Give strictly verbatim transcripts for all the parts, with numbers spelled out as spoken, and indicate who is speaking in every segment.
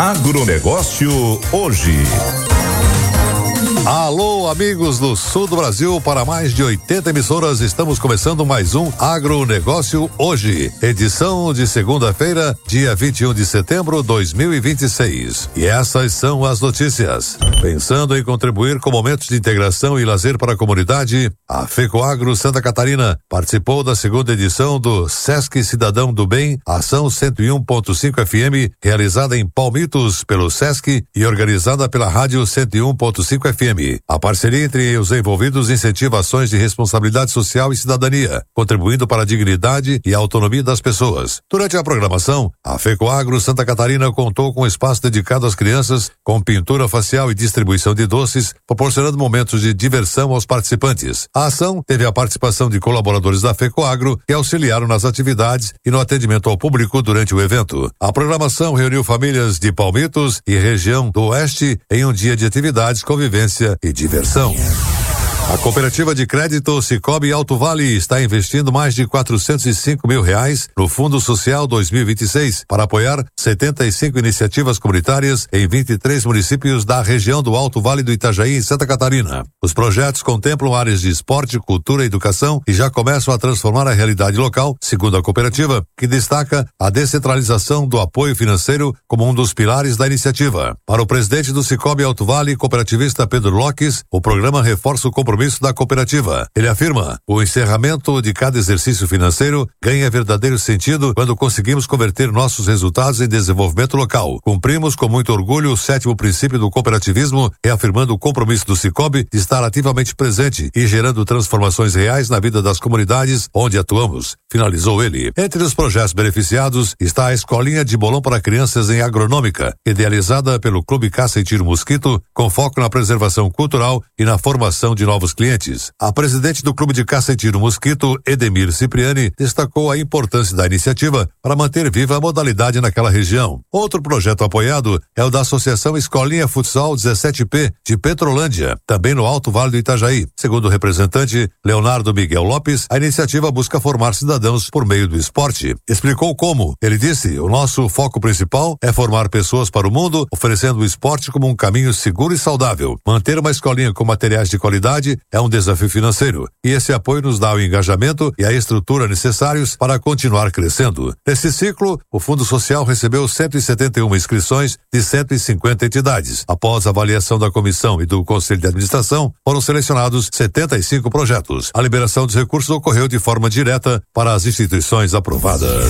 Speaker 1: Agronegócio hoje.
Speaker 2: Alô, amigos do sul do Brasil, para mais de oitenta emissoras, estamos começando mais um Agronegócio hoje, edição de segunda-feira, dia vinte e um de setembro de dois mil e vinte e seis. E essas são as notícias. Pensando em contribuir com momentos de integração e lazer para a comunidade, a FECOAGRO Santa Catarina participou da segunda edição do Sesc Cidadão do Bem, ação cento e um ponto cinco F M, realizada em Palmitos pelo Sesc e organizada pela Rádio cento e um ponto cinco F M. A parceria entre os envolvidos incentiva ações de responsabilidade social e cidadania, contribuindo para a dignidade e a autonomia das pessoas. Durante a programação, a FECOAGRO Santa Catarina contou com um espaço dedicado às crianças, com pintura facial e distribuição de doces, proporcionando momentos de diversão aos participantes. A ação teve a participação de colaboradores da FECOAGRO que auxiliaram nas atividades e no atendimento ao público durante o evento. A programação reuniu famílias de Palmitos e região do Oeste em um dia de atividades, convivência e diversão. A cooperativa de crédito Sicoob Alto Vale está investindo mais de quatrocentos e cinco mil reais no Fundo Social dois mil e vinte e seis para apoiar setenta e cinco iniciativas comunitárias em vinte e três municípios da região do Alto Vale do Itajaí, em Santa Catarina. Os projetos contemplam áreas de esporte, cultura e educação e já começam a transformar a realidade local, segundo a cooperativa, que destaca a descentralização do apoio financeiro como um dos pilares da iniciativa. Para o presidente do Sicoob Alto Vale, cooperativista Pedro Lopes, o programa reforça o compromisso da cooperativa. Ele afirma: o encerramento de cada exercício financeiro ganha verdadeiro sentido quando conseguimos converter nossos resultados em desenvolvimento local. Cumprimos com muito orgulho o sétimo princípio do cooperativismo, reafirmando o compromisso do Sicoob de estar ativamente presente e gerando transformações reais na vida das comunidades onde atuamos, finalizou ele. Entre os projetos beneficiados está a Escolinha de Bolão para Crianças em Agronômica, idealizada pelo Clube Caça e Tiro Mosquito, com foco na preservação cultural e na formação de novos clientes. A presidente do Clube de Caça e Tiro Mosquito, Edemir Cipriani, destacou a importância da iniciativa para manter viva a modalidade naquela região. Outro projeto apoiado é o da Associação Escolinha Futsal dezessete P de Petrolândia, também no Alto Vale do Itajaí. Segundo o representante Leonardo Miguel Lopes, a iniciativa busca formar cidadãos por meio do esporte. Explicou como. Ele disse: o nosso foco principal é formar pessoas para o mundo, oferecendo o esporte como um caminho seguro e saudável. Manter uma escolinha com materiais de qualidade é um desafio financeiro, e esse apoio nos dá o engajamento e a estrutura necessários para continuar crescendo. Nesse ciclo, o Fundo Social recebeu cento e setenta e uma inscrições de cento e cinquenta entidades. Após a avaliação da comissão e do Conselho de Administração, foram selecionados setenta e cinco projetos. A liberação dos recursos ocorreu de forma direta para as instituições aprovadas.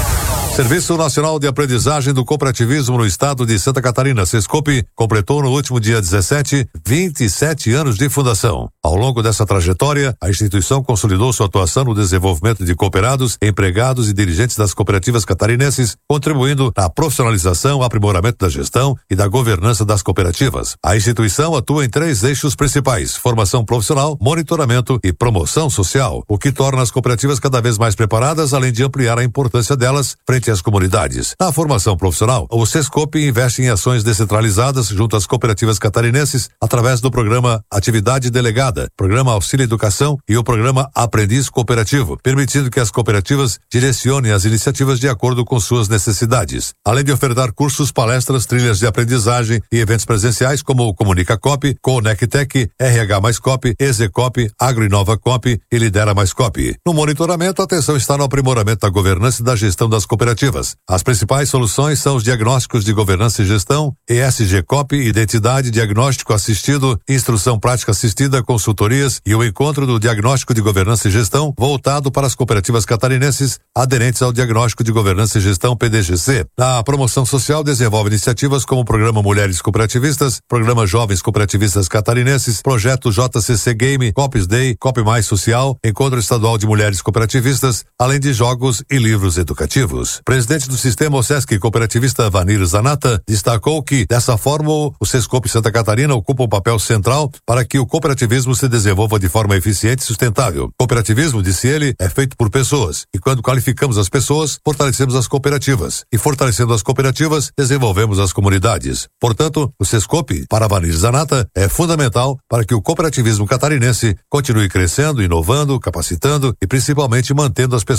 Speaker 2: Serviço Nacional de Aprendizagem do Cooperativismo no Estado de Santa Catarina, Sescope, completou no último dia dezessete, vinte e sete anos de fundação. Ao longo dessa trajetória, a instituição consolidou sua atuação no desenvolvimento de cooperados, empregados e dirigentes das cooperativas catarinenses, contribuindo na profissionalização, aprimoramento da gestão e da governança das cooperativas. A instituição atua em três eixos principais: formação profissional, monitoramento e promoção social, o que torna as cooperativas cada vez mais preparadas, além de ampliar a importância delas frente às comunidades. Na formação profissional, o Sescope investe em ações descentralizadas junto às cooperativas catarinenses através do programa Atividade Delegada, Programa Auxílio Educação e o programa Aprendiz Cooperativo, permitindo que as cooperativas direcionem as iniciativas de acordo com suas necessidades. Além de ofertar cursos, palestras, trilhas de aprendizagem e eventos presenciais como o Comunica Cop, Conectec, R H mais Cop, Execop, Agroinova Cop e Lidera mais Cop. No monitoramento, a atenção está no aprimoramento da governança e da gestão das cooperativas. As principais soluções são os diagnósticos de governança e gestão, E S G Cop, Identidade, Diagnóstico Assistido, Instrução Prática Assistida, Consultorias e o encontro do Diagnóstico de Governança e Gestão, voltado para as cooperativas catarinenses aderentes ao Diagnóstico de Governança e Gestão P D G C. Na promoção social, desenvolve iniciativas como o Programa Mulheres Cooperativistas, Programa Jovens Cooperativistas Catarinenses, Projeto J C C Game, Cops Day, Cop Mais Social, Encontro Estadual de Mulheres Cooperativistas, além de jogos e livros educativos. Presidente do Sistema OSESC Cooperativista Vanir Zanata destacou que, dessa forma, o Sescope Santa Catarina ocupa um papel central para que o cooperativismo se desenvolva de forma eficiente e sustentável. Cooperativismo, disse ele, é feito por pessoas, e quando qualificamos as pessoas, fortalecemos as cooperativas, e fortalecendo as cooperativas, desenvolvemos as comunidades. Portanto, o Sescope, para Vanir Zanata, é fundamental para que o cooperativismo catarinense continue crescendo, inovando, capacitando e principalmente mantendo as pessoas